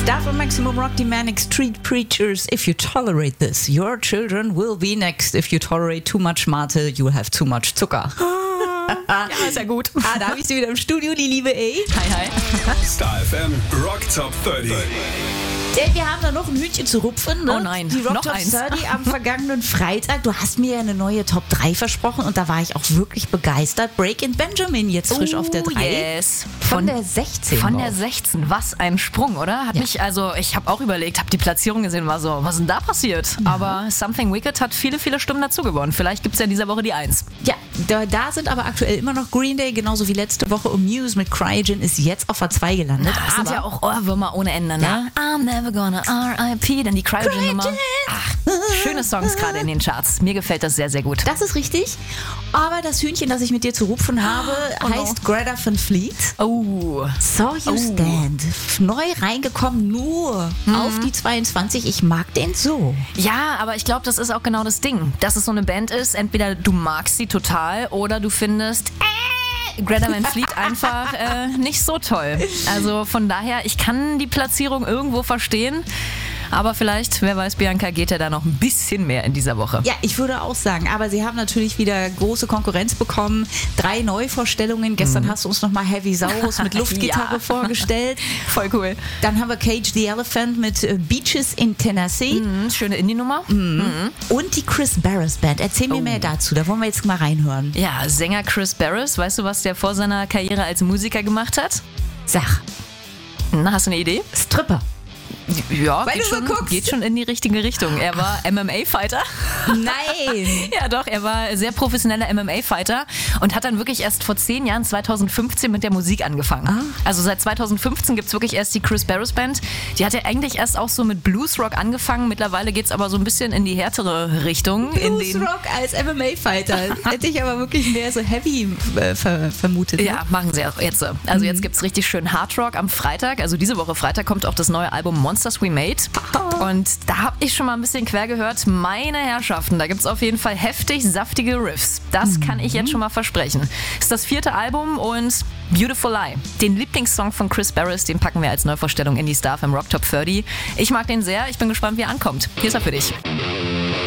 Star from Maximum Rock, die Manic Street Preachers. If you tolerate this, your children will be next. If you tolerate too much Mate, you'll have too much Zucker. Ja, ist ja gut. Da habe ich sie wieder im Studio, die liebe A. Hi. Star FM Rock Top 30. Denn wir haben da noch ein Hühnchen zu rupfen. Ne? Oh nein, die Rock noch Top eins. 30 am vergangenen Freitag. Du hast mir ja eine neue Top 3 versprochen und da war ich auch wirklich begeistert. Breakin' Benjamin jetzt frisch auf der 3. Yes. Von der 16. Von der 16. Was ein Sprung, oder? Ich habe auch überlegt, habe die Platzierung gesehen, war so, was ist denn da passiert? Ja. Aber Something Wicked hat viele Stimmen dazu gewonnen. Vielleicht gibt es ja in dieser Woche die 1. Ja, da sind aber aktuell immer noch Green Day, genauso wie letzte Woche. Und Muse mit Cryogen ist jetzt auf der 2 gelandet. Das sind ja auch Ohrwürmer ohne Ende, ne? Ja. I'm never gonna R.I.P., dann die Cryogen-Nummer. Ach, schöne Songs gerade in den Charts. Mir gefällt das sehr, sehr gut. Das ist richtig. Aber das Hühnchen, das ich mit dir zu rupfen habe, heißt Greta Van Fleet. Oh. Saw You Stand. Neu reingekommen, nur auf die 22. Ich mag den so. Ja, aber ich glaube, das ist auch genau das Ding. Dass es so eine Band ist, entweder du magst sie total oder du findest Greta Van Fleet einfach nicht so toll. Also von daher, ich kann die Platzierung irgendwo verstehen. Aber vielleicht, wer weiß, Bianca, geht ja da noch ein bisschen mehr in dieser Woche. Ja, ich würde auch sagen, aber sie haben natürlich wieder große Konkurrenz bekommen. 3 Neuvorstellungen. Gestern hast du uns nochmal Heavy Saurus mit Luftgitarre vorgestellt. Voll cool. Dann haben wir Cage the Elephant mit Beaches in Tennessee. Schöne Indie-Nummer. Und die Chris Barris Band. Erzähl mir mehr dazu, da wollen wir jetzt mal reinhören. Ja, Sänger Chris Barris, weißt du, was der vor seiner Karriere als Musiker gemacht hat? Sag. Na, hast du eine Idee? Stripper. Ja, Weil du so guckst. Geht schon in die richtige Richtung. Er war MMA-Fighter. Nein. Ja doch, er war sehr professioneller MMA-Fighter und hat dann wirklich erst vor 10 Jahren, 2015, mit der Musik angefangen. Also seit 2015 gibt es wirklich erst die Chris Barris Band. Die hat ja eigentlich erst auch so mit Bluesrock angefangen. Mittlerweile geht es aber so ein bisschen in die härtere Richtung. Bluesrock als MMA-Fighter. Hätte ich aber wirklich mehr so Heavy vermutet. Ja, machen sie auch jetzt. Also jetzt gibt es richtig schön Hardrock am Freitag. Also diese Woche Freitag kommt auch das neue Album Monsters We Made. Und da habe ich schon mal ein bisschen quer gehört. Meine Herrschaften, da gibt es auf jeden Fall heftig saftige Riffs. Das kann ich jetzt schon mal versprechen. Ist das 4. Album und Beautiful Lie. Den Lieblingssong von Chris Barris, den packen wir als Neuvorstellung in die Star FM Rock Top 30. Ich mag den sehr. Ich bin gespannt, wie er ankommt. Hier ist er für dich.